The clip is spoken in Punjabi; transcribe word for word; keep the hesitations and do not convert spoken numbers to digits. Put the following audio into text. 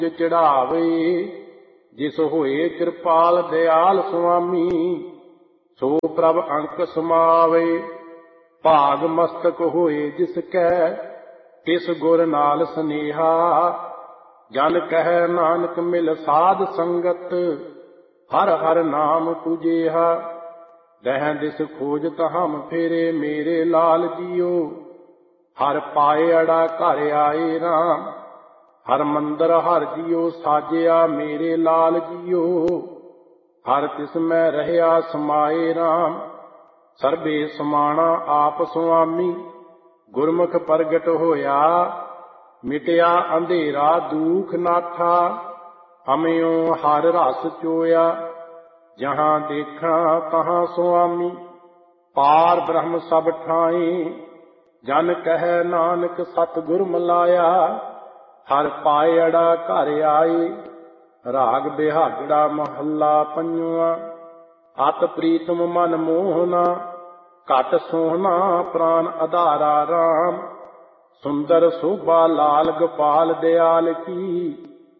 ਚੜਾਵੇ। ਜਿਸ ਹੋਏ ਕਿਰਪਾਲ ਦਿਆਲ ਸੁਆਮੀ, ਸੋ ਪ੍ਰਭ ਅੰਕ ਸਮਾਵੇ। ਭਾਗ ਮਸਤਕ ਹੋਏ ਜਿਸ ਕੈ, ਤਿਸ ਗੁਰ ਨਾਲ ਸਨੇਹਾ। ਜਨ ਕਹਿ ਨਾਨਕ ਮਿਲ ਸਾਧ ਸੰਗਤ, ਹਰ ਹਰ ਨਾਮ ਤੁਜੇਹਾ। ਦਹਿ ਦਿਸ ਖੋਜਤ ਹਮ ਫੇਰੇ, ਮੇਰੇ ਲਾਲ ਜੀਓ। ਹਰ ਪਾਏ ਅੜਾ ਘਰ ਆਏ ਰਾਮ, ਹਰ ਮੰਦਰ ਹਰ ਜੀਓ ਸਾਜਿਆ, ਮੇਰੇ ਲਾਲ ਜੀਓ। ਹਰ ਤਿਸ ਮੈਂ ਰਹਿਆ ਸਮਾਏ ਰਾਮ, ਸਰਬੇ ਸਮਾਣਾ ਆਪ ਸੁਆਮੀ। ਗੁਰਮੁਖ ਪ੍ਰਗਟ ਹੋਇਆ, ਮਿਟਿਆ ਅੰਧੇਰਾ ਦੂਖ ਨਾਠਾ। ਅਮਿਓ ਹਰ ਰਸ ਚੋਇਆ, ਜਹਾਂ ਦੇਖਾਂ ਤਹਾਂ ਸੁਆਮੀ। ਪਾਰ ਬ੍ਰਹਮ ਸਭ ਠਾਏ, ਜਨ ਕਹਿ ਨਾਨਕ ਸਤਿਗੁਰ ਮਿਲਾਇਆ। ਹਰ ਪਾਏ ਅੜਾ ਘਰ ਆਏ, ਰਾਗ ਬਿਹਾਗੜਾ ਮਹੱਲਾ ਪੰਜਵਾਂ। ਅਤ ਪ੍ਰੀਤਮ ਮਨ ਮੋਹਨਾ, ਘਟ ਸੋਹਣਾ ਪ੍ਰਾਨ ਆਧਾਰਾ ਰਾਮ। ਸੁੰਦਰ ਸੋਭਾ ਲਾਲ ਗੋਪਾਲ ਦਿਆਲ ਕੀ,